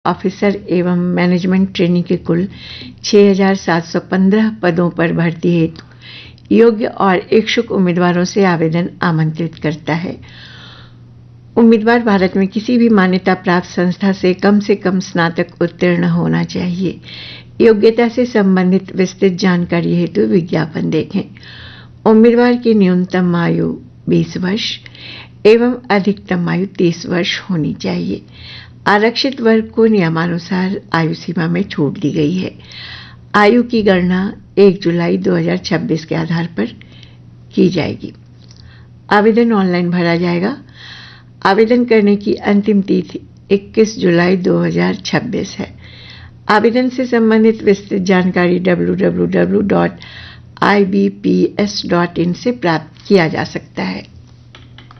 Officer एवं management trainee के कुल 6,715 पदों पर भर्ती हेतु योग्य और इच्छुक उम्मीदवारों से आवेदन आमंत्रित करता है। उम्मीदवार भारत में किसी भी मान्यता प्राप्त संस्था से कम स्नातक उत्तीर्ण होना चाहिए। योग्यता से संबंधित विस्तृत जानकारी हेतु विज्ञापन देखें। उम्मीदवार की न्यूनतम आयु 20 वर्ष एवं अधिकतम आयु 30 वर्ष होनी चाहिए। आरक्षित वर्ग को नियमानुसार आयु सीमा में छूट दी गई है। आयु की गणना 1 जुलाई 2026 के आधार पर की जाएगी। आवेदन ऑनलाइन भरा जाएगा। आवेदन करने की अंतिम तिथि 21 जुलाई 2026 है। आवेदन से संबंधित विस्तृत जानकारी www.ibps.in से प्राप्त किया जा सकता है।